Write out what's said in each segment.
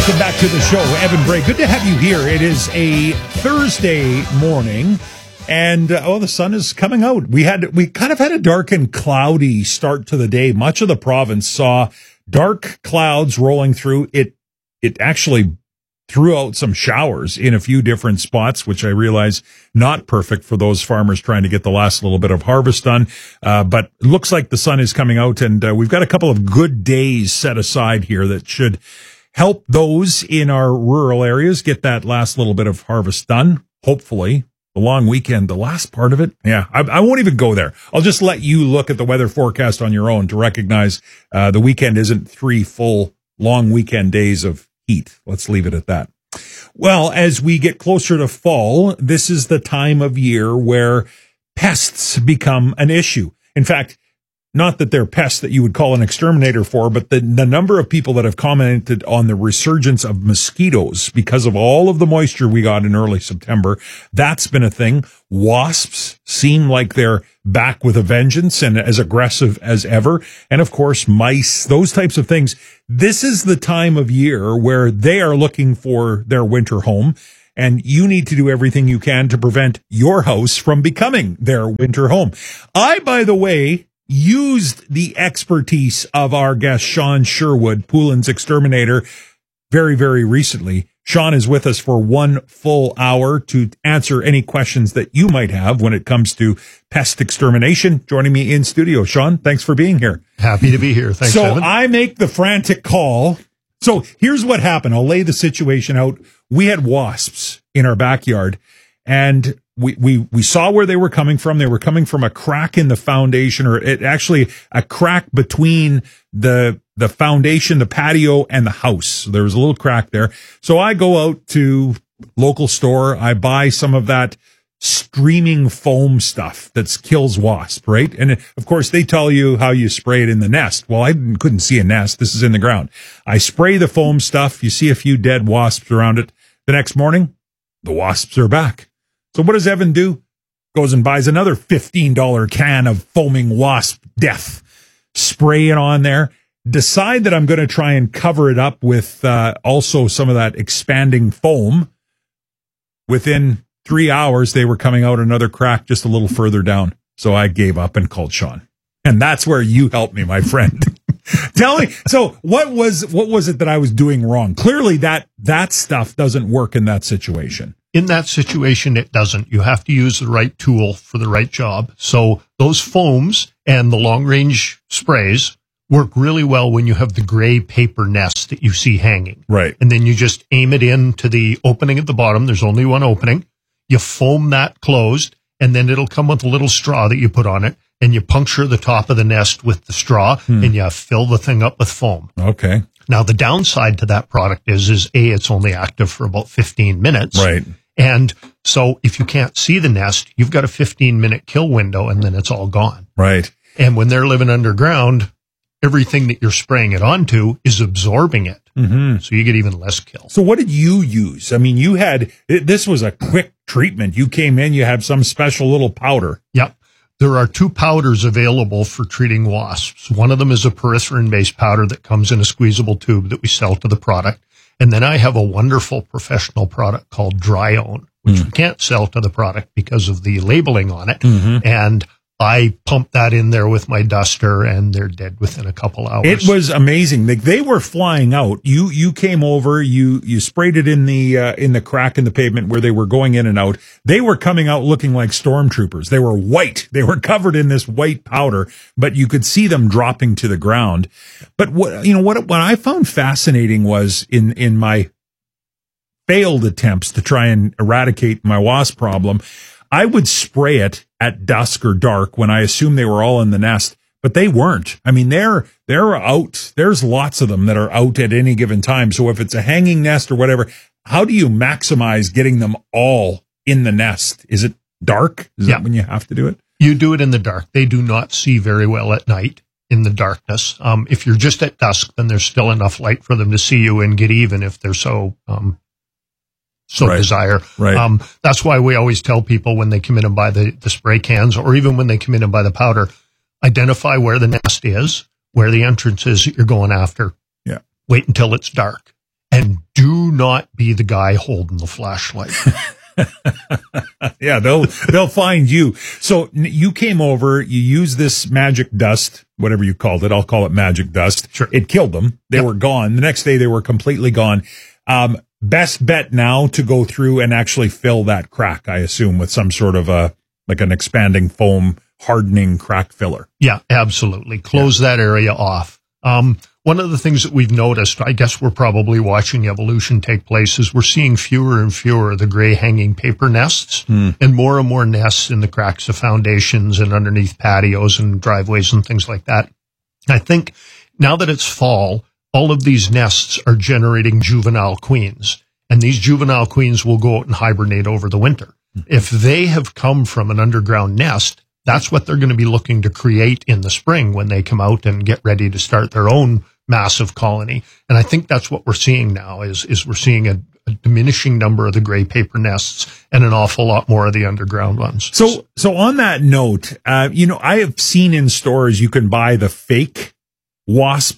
Welcome back to the show. Evan Bray, good to have you here. It is a Thursday morning, and the sun is coming out. We kind of had a dark and cloudy start to the day. Much of the province saw dark clouds rolling through. It actually threw out some showers in a few different spots, which I realize not perfect for those farmers trying to get the last little bit of harvest done. But it looks like the sun is coming out, and we've got a couple of good days set aside here that should help those in our rural areas get that last little bit of harvest done. Hopefully, the long weekend, the last part of it. Yeah, I won't even go there. I'll just let you look at the weather forecast on your own to recognize the weekend isn't 3 full long weekend days of heat. Let's leave it at that. Well, as we get closer to fall, this is the time of year where pests become an issue. In fact, not that they're pests that you would call an exterminator for, but the number of people that have commented on the resurgence of mosquitoes because of all of the moisture we got in early September, that's been a thing. Wasps seem like they're back with a vengeance and as aggressive as ever. And of course, mice, those types of things. This is the time of year where they are looking for their winter home. And you need to do everything you can to prevent your house from becoming their winter home. I, by the way, used the expertise of our guest, Sean Sherwood, Poulin's exterminator, very, very recently. Sean is with us for 1 full hour to answer any questions that you might have when it comes to pest extermination. Joining me in studio, Sean, thanks for being here. Happy to be here. Thanks, So Evan. I make the frantic call. So here's what happened. I'll lay the situation out. We had wasps in our backyard, and we saw where they were coming from. They were coming from a crack in the foundation, or a crack between the foundation, the patio, and the house. So there was a little crack there. So I go out to local store. I buy some of that streaming foam stuff that kills wasp, right? And of course, they tell you how you spray it in the nest. Well, I couldn't see a nest. This is in the ground. I spray the foam stuff. You see a few dead wasps around it. The next morning, the wasps are back. So what does Evan do? Goes and buys another $15 can of foaming wasp death. Spray it on there. Decide that I'm going to try and cover it up with also some of that expanding foam. Within 3 hours, they were coming out another crack just a little further down. So I gave up and called Sean. And that's where you helped me, my friend. Tell me, so what was it that I was doing wrong? Clearly that stuff doesn't work in that situation. In that situation, it doesn't. You have to use the right tool for the right job. So those foams and the long-range sprays work really well when you have the gray paper nest that you see hanging. Right. And then you just aim it into the opening at the bottom. There's only one opening. You foam that closed, and then it'll come with a little straw that you put on it, and you puncture the top of the nest with the straw, and you fill the thing up with foam. Okay. Now, the downside to that product is it's only active for about 15 minutes. Right. And so if you can't see the nest, you've got a 15-minute kill window, and then it's all gone. Right. And when they're living underground, everything that you're spraying it onto is absorbing it. Mm-hmm. So you get even less kill. So what did you use? I mean, this was a quick treatment. You came in, you had some special little powder. Yep. There are 2 powders available for treating wasps. One of them is a peripherin-based powder that comes in a squeezable tube that we sell to the product. And then I have a wonderful professional product called Dryone, which we can't sell to the product because of the labeling on it. Mm-hmm. And I pump that in there with my duster, and they're dead within a couple hours. It was amazing. They were flying out. You came over. You sprayed it in the crack in the pavement where they were going in and out. They were coming out looking like stormtroopers. They were white. They were covered in this white powder, but you could see them dropping to the ground. But what I found fascinating was in my failed attempts to try and eradicate my wasp problem, I would spray it at dusk or dark when I assumed they were all in the nest, but they weren't. I mean, they're out. There's lots of them that are out at any given time. So if it's a hanging nest or whatever, how do you maximize getting them all in the nest? Is it dark? Is that when you have to do it? You do it in the dark. They do not see very well at night in the darkness. If you're just at dusk, then there's still enough light for them to see you and get even if they're so desire. Right. That's why we always tell people when they come in and buy the spray cans, or even when they come in and buy the powder, identify where the nest is, where the entrance is that you're going after. Yeah. Wait until it's dark. and do not be the guy holding the flashlight. Yeah, they'll find you. So you came over, you used this magic dust, whatever you called it. I'll call it magic dust. Sure. It killed them. They were gone. The next day they were completely gone. Best bet now to go through and actually fill that crack, I assume, with some sort of like an expanding foam hardening crack filler. Yeah, absolutely. Close that area off. One of the things that we've noticed, I guess we're probably watching evolution take place, is we're seeing fewer and fewer of the gray hanging paper nests and more nests in the cracks of foundations and underneath patios and driveways and things like that. I think now that it's fall, all of these nests are generating juvenile queens, and these juvenile queens will go out and hibernate over the winter. If they have come from an underground nest, that's what they're going to be looking to create in the spring when they come out and get ready to start their own massive colony. And I think that's what we're seeing now is we're seeing a diminishing number of the gray paper nests and an awful lot more of the underground ones. So on that note, I have seen in stores you can buy the fake wasp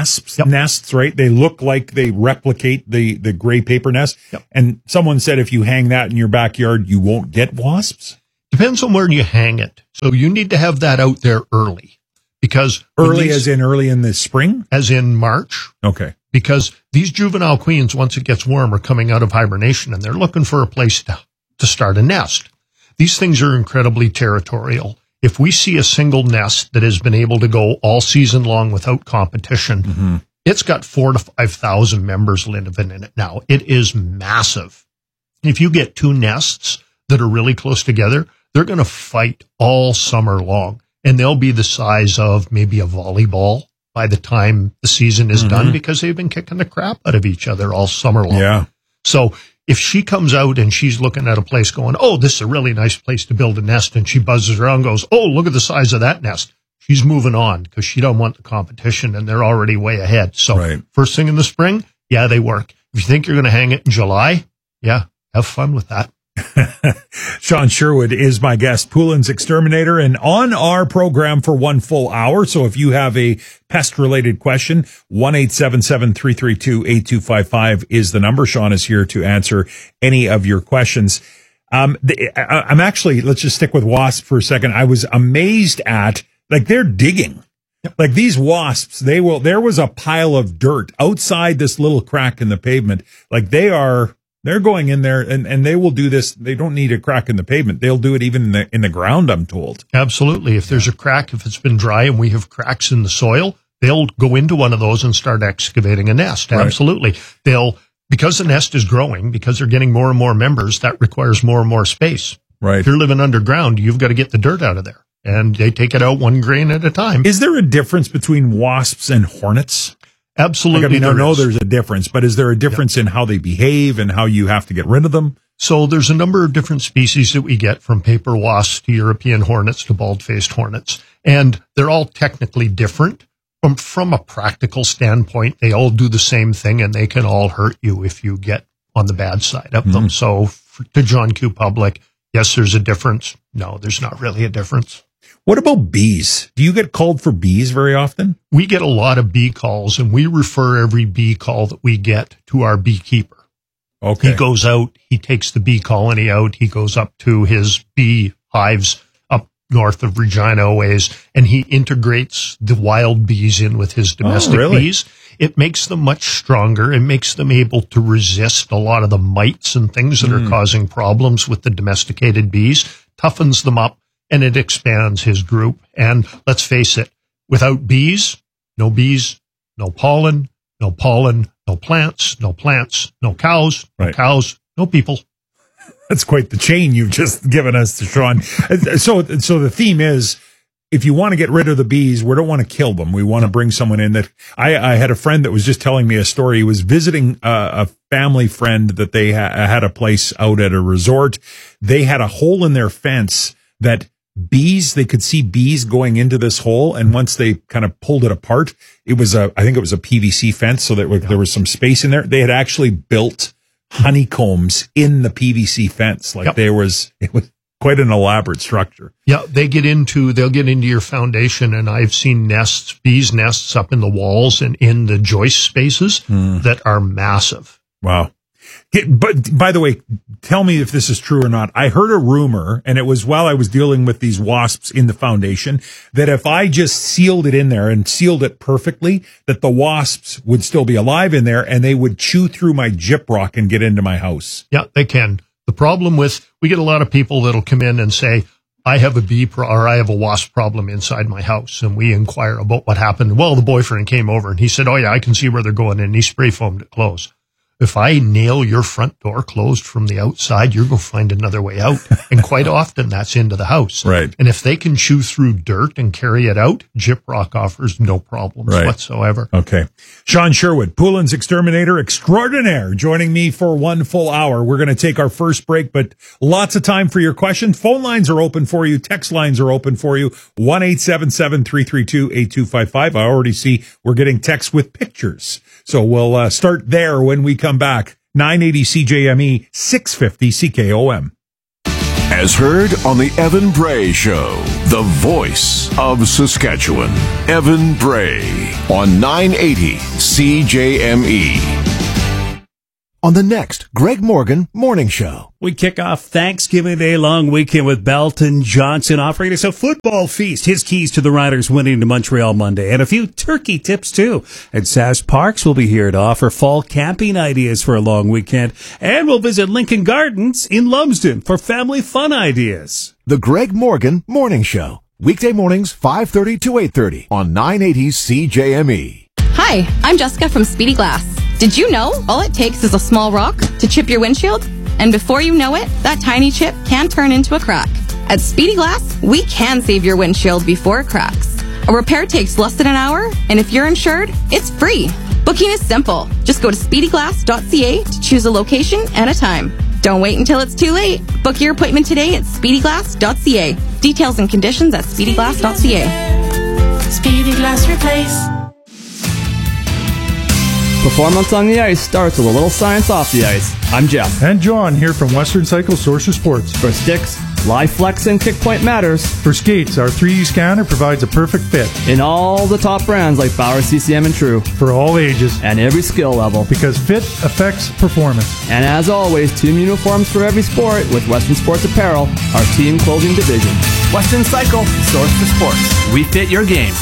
nests, right? They look like they replicate the gray paper nest. Yep. And someone said if you hang that in your backyard, you won't get wasps. Depends on where you hang it. So you need to have that out there early, because early in the spring, as in March. Okay. Because these juvenile queens, once it gets warm, are coming out of hibernation and they're looking for a place to start a nest. These things are incredibly territorial. If we see a single nest that has been able to go all season long without competition, it's got 4,000 to 5,000 members living in it now. It is massive. If you get two nests that are really close together, they're going to fight all summer long, and they'll be the size of maybe a volleyball by the time the season is done, because they've been kicking the crap out of each other all summer long. Yeah. So if she comes out and she's looking at a place going, oh, this is a really nice place to build a nest, and she buzzes around and goes, oh, look at the size of that nest, she's moving on because she don't want the competition and they're already way ahead. So First thing in the spring, yeah, they work. If you think you're going to hang it in July, yeah, have fun with that. Sean Sherwood is my guest, Poulin's Exterminator, and on our program for one full hour. So if you have a pest-related question, 1-877-332-8255 is the number. Sean is here to answer any of your questions. I'm actually, let's just stick with wasps for a second. I was amazed at, like, they're digging. Like these wasps, there was a pile of dirt outside this little crack in the pavement. Like they're going in there and they will do this. They don't need a crack in the pavement. They'll do it even in the ground, I'm told. Absolutely. If there's a crack, if it's been dry and we have cracks in the soil, they'll go into one of those and start excavating a nest. Right. Absolutely. Because the nest is growing, because they're getting more and more members, that requires more and more space. Right. If you're living underground, you've got to get the dirt out of there. And they take it out one grain at a time. Is there a difference between wasps and hornets? Absolutely. I know there's a difference, but is there a difference in how they behave and how you have to get rid of them? So there's a number of different species that we get, from paper wasps to European hornets to bald-faced hornets. And they're all technically different. From a practical standpoint, they all do the same thing, and they can all hurt you if you get on the bad side of them. So to John Q. Public, yes, there's a difference. No, there's not really a difference. What about bees? Do you get called for bees very often? We get a lot of bee calls, and we refer every bee call that we get to our beekeeper. Okay. He goes out, he takes the bee colony out, he goes up to his bee hives up north of Regina ways, and he integrates the wild bees in with his domestic bees. It makes them much stronger. It makes them able to resist a lot of the mites and things that are causing problems with the domesticated bees, toughens them up, and it expands his group. And let's face it, without bees, no pollen, no plants, no cows, no cows, no people. That's quite the chain you've just given us, Sean. So the theme is, if you want to get rid of the bees, we don't want to kill them. We want to bring someone in that. I had a friend that was just telling me a story. He was visiting a family friend that they had a place out at a resort. They had a hole in their fence that they could see bees going into this hole. And once they kind of pulled it apart, I think it was a PVC fence. So that there was some space in there. They had actually built honeycombs in the PVC fence. It was quite an elaborate structure. Yeah, they'll get into your foundation, and I've seen bees nests up in the walls and in the joist spaces that are massive. Wow. But by the way, tell me if this is true or not. I heard a rumor, and it was while I was dealing with these wasps in the foundation, that if I just sealed it in there and sealed it perfectly, that the wasps would still be alive in there and they would chew through my gyprock and get into my house. Yeah, they can. The problem we get a lot of people that'll come in and say, I have I have a wasp problem inside my house. And we inquire about what happened. Well, the boyfriend came over and he said, oh yeah, I can see where they're going in. And he spray foamed it closed. If I nail your front door closed from the outside, you're going to find another way out. And quite often that's into the house. Right. And if they can chew through dirt and carry it out, Gyprock offers no problems whatsoever. Okay. Sean Sherwood, Poulin's exterminator extraordinaire, joining me for 1 full hour. We're going to take our first break, but lots of time for your questions. Phone lines are open for you. Text lines are open for you. 1-877-332-8255. I already see we're getting texts with pictures. So we'll start there when we come back. 980 CJME, 650 CKOM. As heard on the Evan Bray Show, the voice of Saskatchewan. Evan Bray on 980 CJME. On the next Greg Morgan Morning Show. We kick off Thanksgiving Day long weekend with Belton Johnson offering us a football feast. His keys to the Riders winning to Montreal Monday. And a few turkey tips, too. And Sash Parks will be here to offer fall camping ideas for a long weekend. And we'll visit Lincoln Gardens in Lumsden for family fun ideas. The Greg Morgan Morning Show. Weekday mornings, 5:30 to 8:30 on 980 CJME. Hi, I'm Jessica from Speedy Glass. Did you know all it takes is a small rock to chip your windshield? And before you know it, that tiny chip can turn into a crack. At Speedy Glass, we can save your windshield before it cracks. A repair takes less than an hour, and if you're insured, it's free. Booking is simple. Just go to speedyglass.ca to choose a location and a time. Don't wait until it's too late. Book your appointment today at speedyglass.ca. Details and conditions at speedyglass.ca. Speedy Glass Replace. Performance on the ice starts with a little science off the ice. I'm Jeff. And John here from Western Cycle Sources Sports. For sticks, live flex and kick point matters. For skates, our 3D scanner provides a perfect fit. In all the top brands like Bauer, CCM, and True. For all ages. And every skill level. Because fit affects performance. And as always, team uniforms for every sport with Western Sports Apparel, our team clothing division. Western Cycle, source for sports. We fit your game.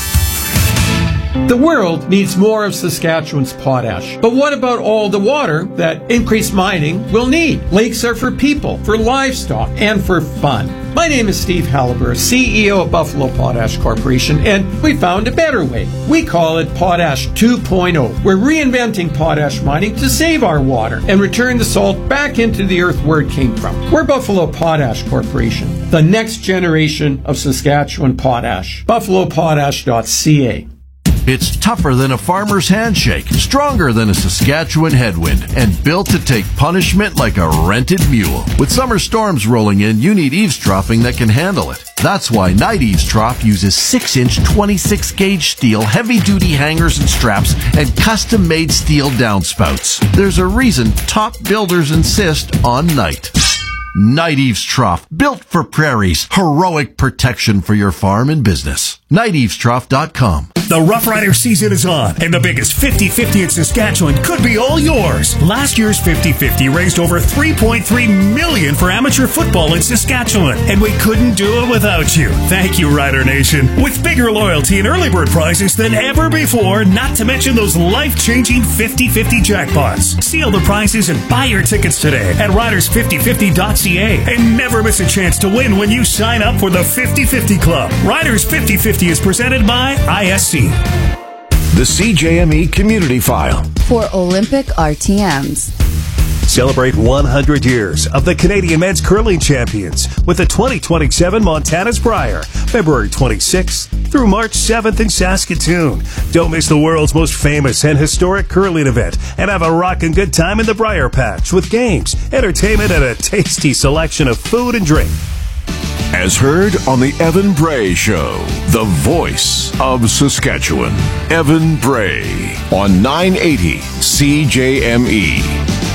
The world needs more of Saskatchewan's potash. But what about all the water that increased mining will need? Lakes are for people, for livestock, and for fun. My name is Steve Halliburton, CEO of Buffalo Potash Corporation, and we found a better way. We call it Potash 2.0. We're reinventing potash mining to save our water and return the salt back into the earth where it came from. We're Buffalo Potash Corporation, the next generation of Saskatchewan potash. BuffaloPotash.ca. It's tougher than a farmer's handshake, stronger than a Saskatchewan headwind, and built to take punishment like a rented mule. With summer storms rolling in, you need eavesdropping that can handle it. That's why Night Eavesdrop uses 6-inch 26-gauge steel, heavy-duty hangers and straps, and custom-made steel downspouts. There's a reason top builders insist on Night. Night Eavesdrop, built for prairies, heroic protection for your farm and business. NightEavesdrop.com. The Rough Rider season is on, and the biggest 50-50 in Saskatchewan could be all yours. Last year's 50-50 raised over $3.3 million for amateur football in Saskatchewan, and we couldn't do it without you. Thank you, Rider Nation. With bigger loyalty and early bird prizes than ever before, not to mention those life-changing 50-50 jackpots. Seal the prizes and buy your tickets today at riders5050.ca, and never miss a chance to win when you sign up for the 50-50 Club. Riders 50-50 is presented by ISC. The CJME Community File. For Olympic RTMs. Celebrate 100 years of the Canadian Men's Curling Champions with the 2027 Montana's Brier, February 26th through March 7th in Saskatoon. Don't miss the world's most famous and historic curling event and have a rockin' good time in the Brier Patch with games, entertainment, and a tasty selection of food and drink. As heard on the Evan Bray Show, the voice of Saskatchewan. Evan Bray on 980 CJME.